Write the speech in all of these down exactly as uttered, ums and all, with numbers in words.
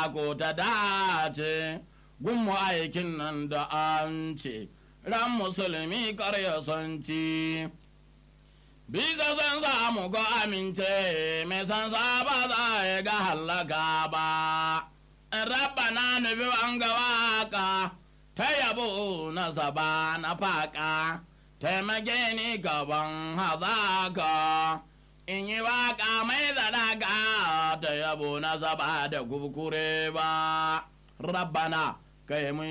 ko ta dace gunmu aikin nan da an ce ran musulmi karya son ci bisa san samu ga amince mai san ba za ya ga hallaka ba rabbana nubi wanga waka ta yabo na saba na faka taimake ni gaban hazaka in yi waka mai zadaka ta yabo na saba da kukure ba rabbana kai mun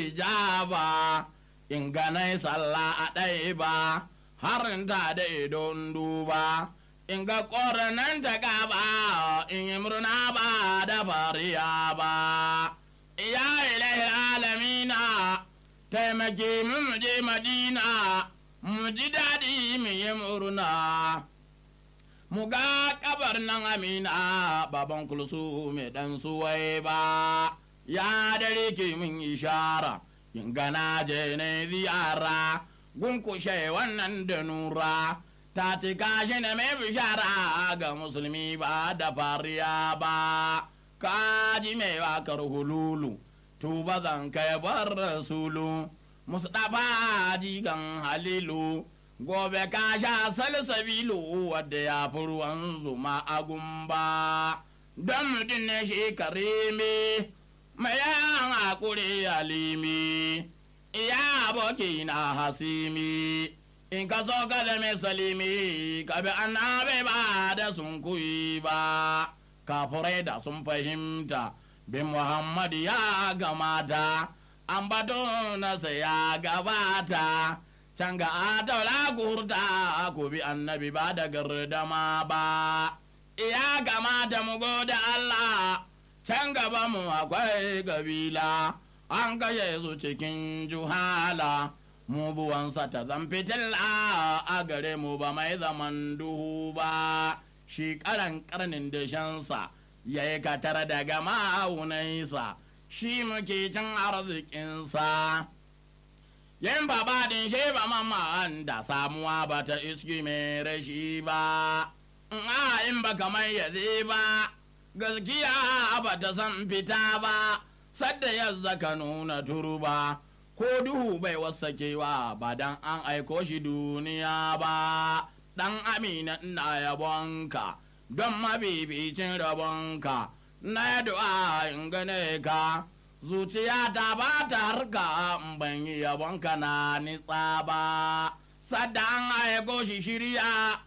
ijaba in ganai sallah a ɗaya ba harin ta da idon duba in ga ƙoranan ta gaba in yi murna ba da fariya ba ya ilahi alamina taimake mu je madina mu ji daɗi mu yi murna mu ga kabar nan amina baban kulsu mai ɗan suwai ba ya dare ke mun ishara in gana je ne ziyara gunkushe wannan da nura ta cika shi ne mai bishara ga musulmi ba da fariya ba kaji mai wakar hululu tuba zan kai bar rasulu mustapha jigan halilu gobe ka sha salsabilu wadda ya fi ruwan zuma a gumba don mutum ne shi karimi mai yan hakuri alimi iya aboki na hasimi in ka so ka da mai salimi ka bi annabi ba da sun kuyi ba kafurai da sun fahimta bin muhammad ya gamata an bato nasa ya gabata can ga adaula kurta ku bi annabi ba da gardama ba iya gamata mu goda Allah can gaba mu akwai kabila an kashe su cikin juhala mu buwansa ta zan fitilla a gare mu ba mai zaman duhu ba shi karan karnin da shansa ya yi katar daga ma'aunaisa shi muke cin arzikinsa yin babadin shi ba mamman da samuwa ba ta iski mai rashi ba in ba kamar yaze ba gaskiya ba ta san fita ba sadda yadda ka nuna turba ko duhu bai wasakewa ba dan an aiko shi duniya ba dan amina ina yabonka don mabibicin rabonka na du'a in gane ka zuciya ta ba ta harka in ban yi yabonka na nitsa ba sadda an aiko shi shirya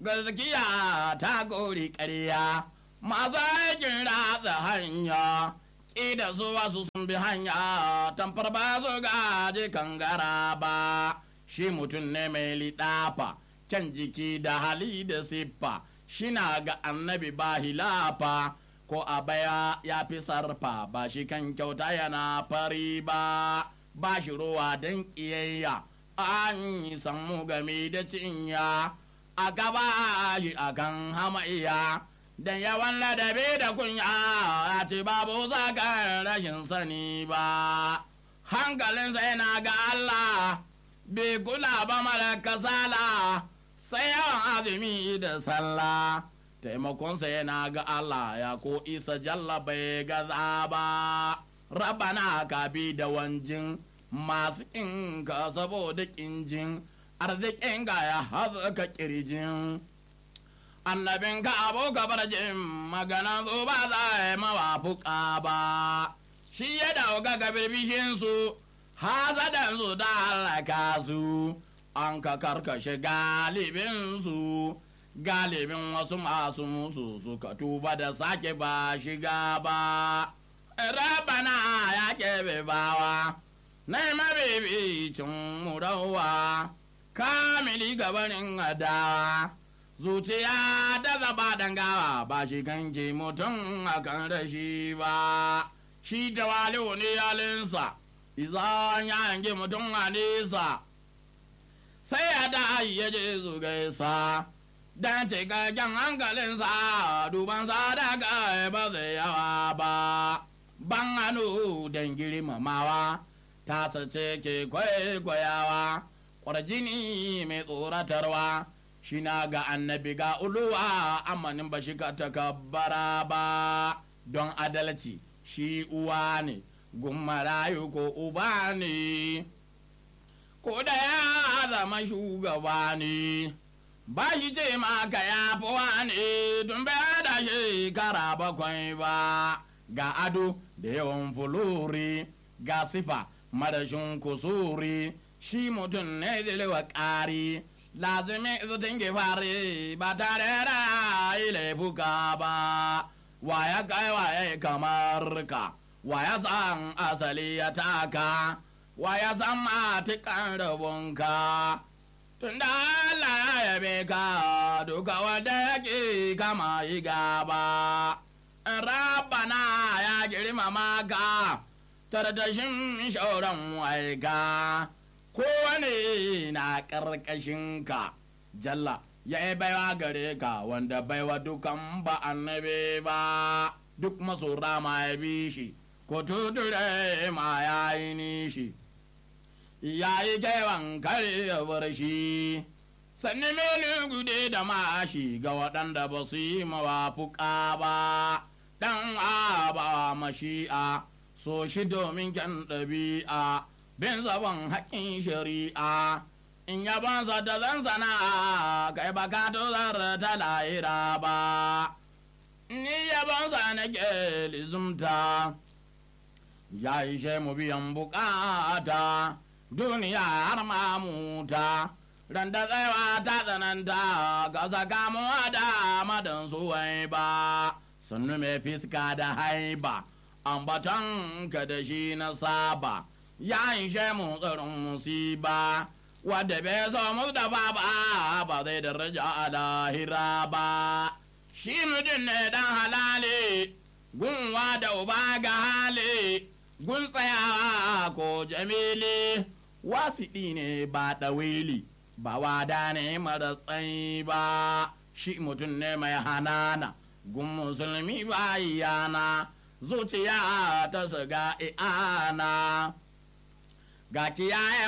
gaskiya ta gori ƙarya maza yakin ratsa hanya ƙida su wasu sun bi hanya tamfar ba su gaji kangara ba shi mutum ne mai liɗafa can jiki da hali da siffa shi na ga annabi ba hilafa ko a baya ya fi sarfa ba shi kan kyauta yana fari ba ba shi ruwa don ƙiyayya an yi sammu game da cinya a gaba shi akan hamayya dan yawan ladabi da kunya ya ce babu zagar rashin sani ba hankalinsa yana ga Allah bai kula ba mara kasala sai yawan azumi da sallah taimakonsa yana ga Allah ya ko isa jalla bai gaza ba rabana ka bi da wanjin masu inka saboda kinjin arzikin ga ya hazuka kirjin annabin ka abu gabar jin magana zo ba za a yi mawafuka ba shi ya dauka ga birbishinsu hazadan su da halaka su an ka karkashe galibinsu galibin wasu masu musu suka tuba da sake ba shiga ba rabana ya kebe bawa na mabibicin murawa kamili gabanin adawa zuciya da zaba dangawa ba shi kanke mutum a kan rashi ba shi da wali wani yalinsa izan ya yanke mutum a nesa sai ya da ya je su gaisa dan cikakken hankalinsa dubansa da kai ba zai yawa ba ban hannu don girmamawa ta sace ke kwaikwayawa kwarjini mai tsoratarwa shi na ga annabi ga uluwa amanin ba shi ka takabbara ba don adalci shi uwa ne gun marayu ko uba ne ko da ya zama shugaba ne ba shi ce maka ya fi wani tun bai da shekara bakwai ba ga ado da yawan fulori ga sifa marashin kusuri shi mutum ne zilewa ƙari lazimi su tinge fari ba tare da ilaifuka ba wa ya kai wa ya kamar ka wa ya san asali ya taka wa ya san matikan rabonka tun da Allah ya yabe ka duka wanda yake kama yi gaba Rabbana ya girmama ka tardashin shauran aika kowane na ƙarƙashinka jalla ya yi baiwa gare ka wanda baiwa dukan ba annabi ba duk masora ma ya bi shi ko tuture ma ya yi nishi ya yi kewan kare ya bar shi sannan mele gude da mashi ga waɗanda ba su yi mawafuka ba ɗan aba mashi'a so shi domin kyan ɗabi'a bin zaban haƙƙin shari'a in yabansa da zan sana kai baka tozar ta lahira ba ni yabansa na ke lizumta ya ishe mu biyan bukata duniya har mamuta ran da tsayawa ta tsananta ga sakamuwa da madan suwai ba sannu mai fiska da haiba ambaton ka da shi na saba ya ishe mu tsarin musiba wadda bai so mu da ba ba zai daraja a lahira ba shi mutum ne dan halali gunwa da uba ga hali gun tsayawa ko jamili wasiɗi ne ba ɗawili ba wada ne mara tsayi ba shi mutum ne mai hanana gun musulmi ba yana zuciya ta shiga i'ana ga kiyaye